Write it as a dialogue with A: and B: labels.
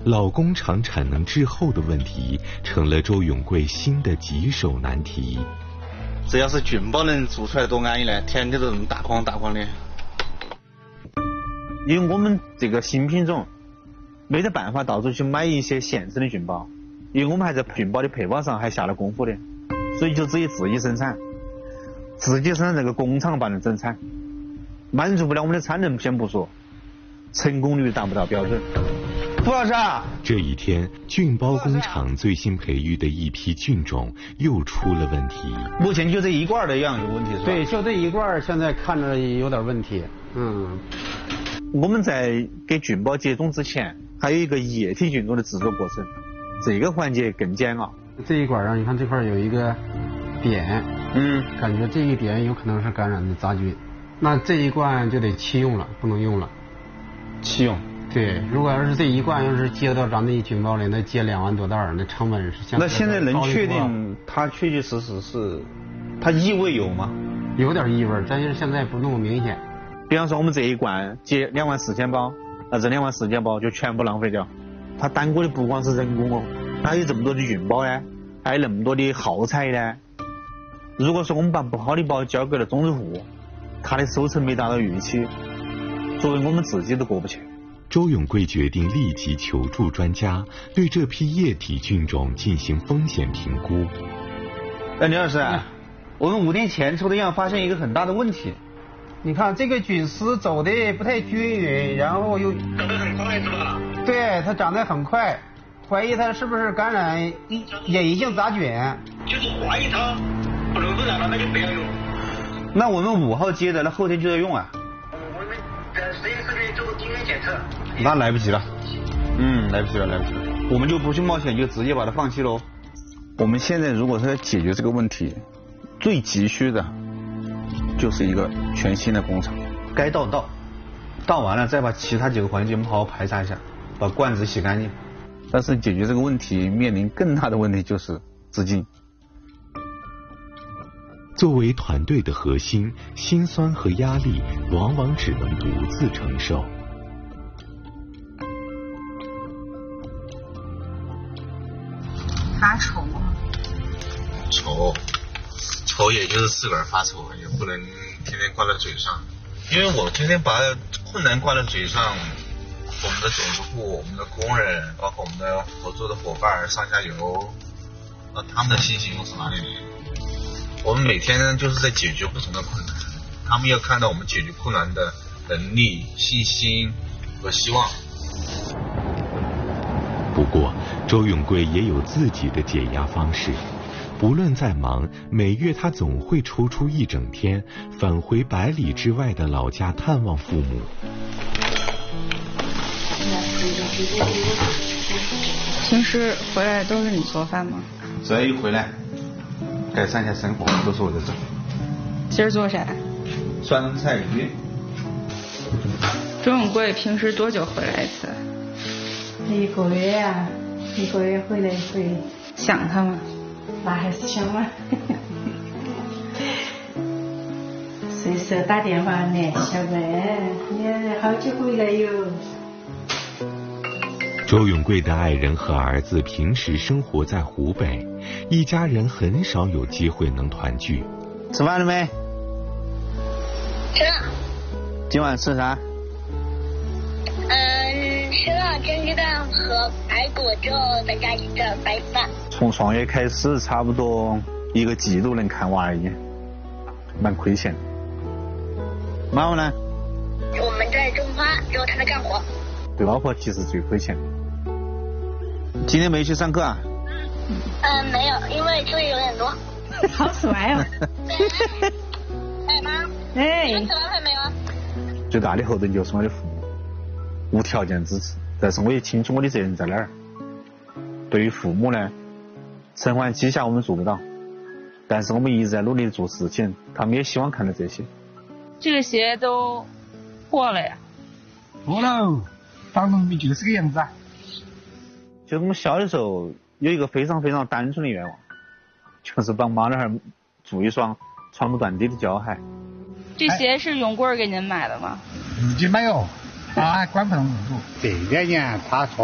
A: 老工厂产能滞后的问题成了周永贵新的棘手难题。
B: 只要是菌包能做出来多安逸呢，天天都这么大筐大筐的。
C: 因为我们这个新品种没得办法到处去买一些现成的菌包，因为我们还在菌包的配方上还下了功夫的，所以就只有自己生产。自己生产这个工厂把人整产，满足不了我们的产能先不说，成功率达不到标准。傅老师啊，
A: 这一天，菌包工厂最新培育的一批菌种又出了问题。
C: 目前就这一罐的样有问题是吧？
D: 对，就这一罐现在看着有点问题。
C: 我们在给菌包接种之前，还有一个液体菌种的制作过程，这个环节更煎熬。
D: 这一罐上，你看这块有一个点，感觉这一点有可能是感染的杂菌，那这一罐就得弃用了，不能用了。
C: 弃用。
D: 对，如果要是这一罐要是接到咱这一菌包里，那接2万多袋，那成本是相对。
C: 那现在能确定它确确实实是，它异味有吗？
D: 有点异味，但是现在不那么明显。
C: 比方说我们这一罐接24000包，那这24000包就全部浪费掉。它耽搁的不光是人工哦，还有这么多的菌包呢，还有那么多的耗材呢。如果说我们把不好的包交给了种植户，它的收成没达到预期，作为我们自己都过不去。
A: 周永贵决定立即求助专家，对这批液体菌种进行风险评估。
C: 李老师，我们5天前抽的样发现一个很大的问题。
D: 你看这个菌丝走的不太均匀，然后又
E: 长得很快是吧？
D: 对，它长得很快，怀疑它是不是感染隐性杂菌。
E: 就是怀疑它不能染了，那就不要用。
C: 那我们5号接的，那后天就要用啊？
E: 我们在实验室里做基因检测。
C: 那来不及了。来不及了。我们就不去冒险，就直接把它放弃喽。我们现在如果是要解决这个问题，最急需的就是一个全新的工厂，该倒完了再把其他几个环节我们好好排查一下，把罐子洗干净。但是解决这个问题面临更大的问题就是资金。
A: 作为团队的核心，辛酸和压力往往只能独自承受。
F: 发愁吗？
B: 愁也就是自个儿发愁，也不能天天挂在嘴上。因为我天天把困难挂在嘴上，我们的种子户、我们的工人，包括我们的合作的伙伴上下游，那他们的信心又从哪里来？我们每天就是在解决不同的困难，他们要看到我们解决困难的能力、信心和希望。
A: 不过，周永贵也有自己的解压方式。不论再忙，每月他总会抽出1整天，返回100里之外的老家探望父母。
F: 平时回来都是你做饭吗？
C: 只要一回来，改善一下生活都是我在做。
F: 今儿做啥？
C: 酸菜鱼。
F: 周永贵平时多久回来一次
G: ？1个月啊，1个月回来一回。
F: 想他吗？
G: 那还是想嘛。随时打电话联系呗，你好久回来哟。
A: 周永贵的爱人和儿子平时生活在湖北，一家人很少有机会能团聚。
C: 吃饭了没？
E: 吃了。
C: 今晚吃啥？
E: 吃了蒸鸡蛋和排骨，之后再加一个白饭。
C: 从创业开始，差不多1个季度能看娃而已，蛮亏钱。妈妈呢？
E: 我们在种花，之后他在干活。
C: 对老婆其实最亏钱。今天没去上课啊？
E: 没有，因为作业有点多。
G: 好帅哦！
E: 哎妈，
G: 哎，
E: 你吃完饭没有？
C: 最大的后盾就是我的父母，无条件支持。但是我也清楚我的责任在哪儿。对于父母呢，承还膝下我们做不到，但是我们一直在努力的做事情，他们也希望看到这些。
F: 这个鞋都破了呀？
H: 破了，当农民就是个样子啊。
C: 就是我们小的时候有一个非常非常单纯的愿望，就是帮妈那儿做一双穿不断底的胶鞋。
F: 这鞋是永贵给您买的吗？
H: 自己买哦，他还管不上入。这边呢，他说